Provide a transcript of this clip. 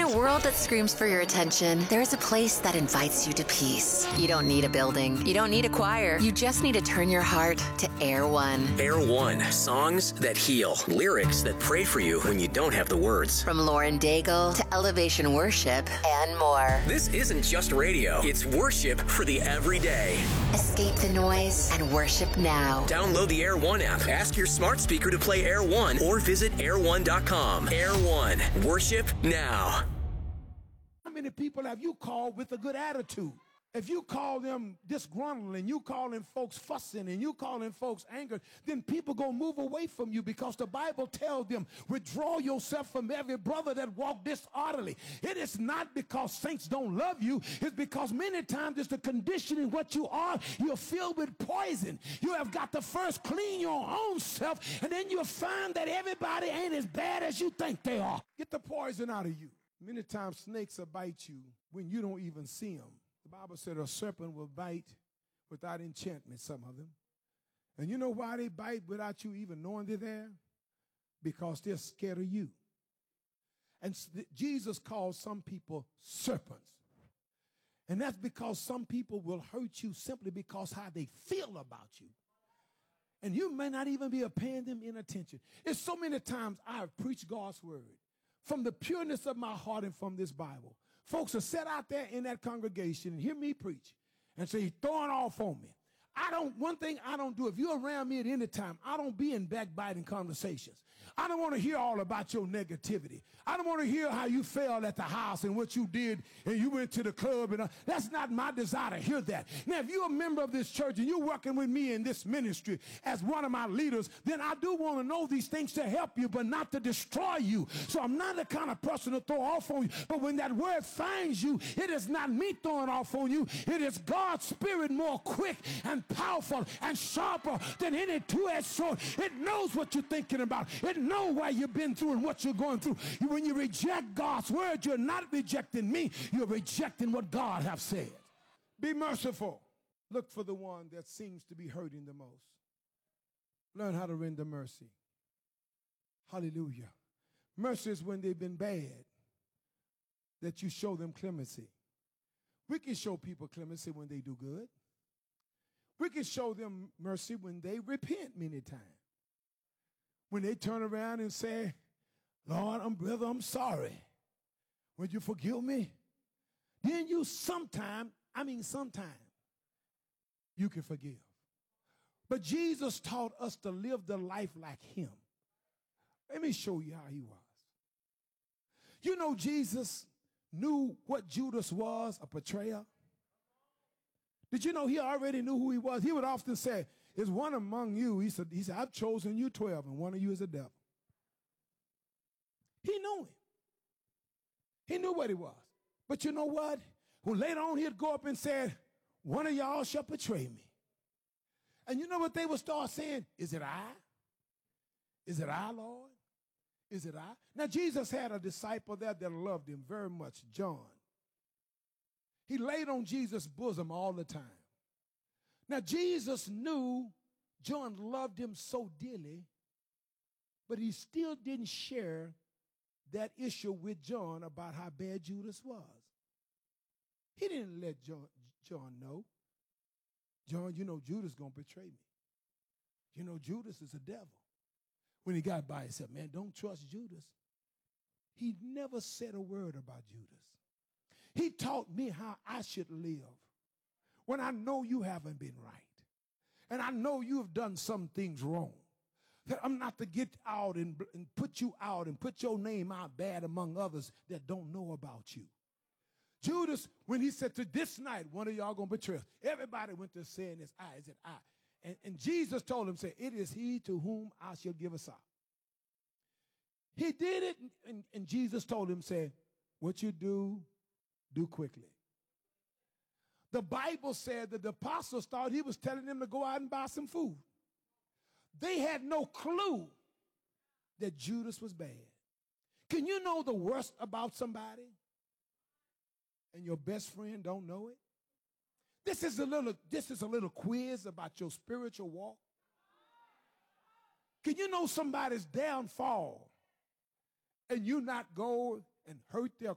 a world that screams for your attention, there is a place that invites you to peace. You don't need a building. You don't need a choir. You just need to turn your heart to Air One. Air One. Songs that heal. Lyrics that pray for you when you don't have the words. From Lauren Daigle to Elevation Worship and more. This isn't just radio. It's worship for the everyday. Escape the noise and worship now. Download the Air One app. Ask your smart speaker to play Air One or visit air1.com. Air One. Worship now. How many people have you called with a good attitude? If you call them disgruntled and you calling folks fussing and you calling folks angered, then people gonna move away from you because the Bible tells them, withdraw yourself from every brother that walk disorderly. It is not because saints don't love you. It's because many times it's the condition in what you are. You're filled with poison. You have got to first clean your own self, and then you'll find that everybody ain't as bad as you think they are. Get the poison out of you. Many times snakes will bite you when you don't even see them. The Bible said a serpent will bite without enchantment, some of them. And you know why they bite without you even knowing they're there? Because they're scared of you. And Jesus called some people serpents. And that's because some people will hurt you simply because how they feel about you. And you may not even be paying them any attention. It's so many times I have preached God's word from the pureness of my heart and from this Bible. Folks are sat out there in that congregation and hear me preach and say, he's throwing off on me. One thing I don't do, if you're around me at any time, I don't be in backbiting conversations. I don't want to hear all about your negativity. I don't want to hear how you failed at the house and what you did and you went to the club. And that's not my desire to hear that. Now, if you're a member of this church and you're working with me in this ministry as one of my leaders, then I do want to know these things to help you, but not to destroy you. So I'm not the kind of person to throw off on you. But when that word finds you, it is not me throwing off on you. It is God's Spirit more quick and powerful and sharper than any two-edged sword. It knows what you're thinking about. It knows why you've been through and what you're going through. When you reject God's word, you're not rejecting me. You're rejecting what God has said. Be merciful. Look for the one that seems to be hurting the most. Learn how to render mercy. Hallelujah. Mercy is when they've been bad, that you show them clemency. We can show people clemency when they do good. We can show them mercy when they repent many times. When they turn around and say, Lord, I'm sorry. Would you forgive me? Then you sometime, you can forgive. But Jesus taught us to live the life like him. Let me show you how he was. You know, Jesus knew what Judas was, a betrayer. Did you know he already knew who he was? He would often say, is one among you. He said, I've chosen you 12, and one of you is a devil. He knew him. He knew what he was. But you know what? When later on he'd go up and say, one of y'all shall betray me. And you know what they would start saying? Is it I? Is it I, Lord? Is it I? Now, Jesus had a disciple there that loved him very much, John. He laid on Jesus' bosom all the time. Now, Jesus knew John loved him so dearly, but he still didn't share that issue with John about how bad Judas was. He didn't let John know. John, you know Judas going to betray me. You know Judas is a devil. When he got by, he said, man, don't trust Judas. He never said a word about Judas. He taught me how I should live when I know you haven't been right. And I know you have done some things wrong. That I'm not to get out and put you out and put your name out bad among others that don't know about you. Judas, when he said to this night, one of y'all going to betray us, everybody went to saying, it's I, is it I? And Jesus told him, say, it is he to whom I shall give a sign. He did it, and Jesus told him, say, what you do quickly. The Bible said that the apostles thought he was telling them to go out and buy some food. They had no clue that Judas was bad. Can you know the worst about somebody and your best friend don't know it? This is a little quiz about your spiritual walk. Can you know somebody's downfall and you not go and hurt their